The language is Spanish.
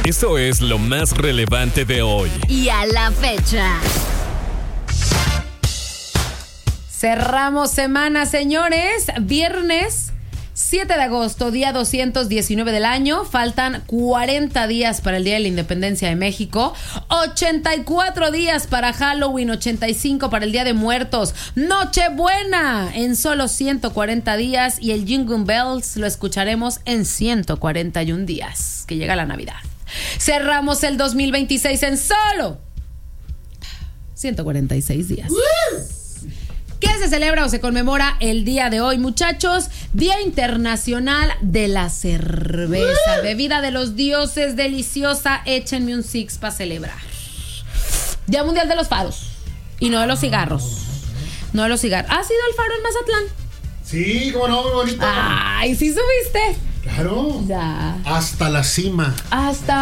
Eso es lo más relevante de hoy. Y a la fecha. Cerramos semana, señores. Viernes 7 de agosto, día 219 del año. Faltan 40 días para el Día de la Independencia de México, 84 días para Halloween, 85 para el Día de Muertos, Nochebuena en solo 140 días y el Jingle Bells lo escucharemos en 141 días, que llega la Navidad. Cerramos el 2026 en solo 146 días. ¿Qué se celebra o se conmemora el día de hoy, muchachos? Día Internacional de la Cerveza, bebida de los dioses, deliciosa. Échenme un six para celebrar. Día Mundial de los Faros y no de los cigarros. No de los cigarros. ¿Has ido al faro en Mazatlán? Sí, cómo no, muy bonito. Ay, ¿sí subiste? Claro. Ya. Hasta la cima. Hasta